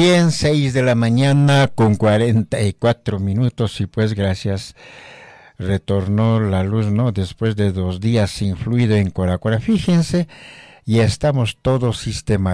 Bien, 6 de la mañana con 44 minutos y pues gracias. Retornó la luz, ¿no? Después de 2 días sin fluido en Cora. Fíjense, y estamos todos sistematizados.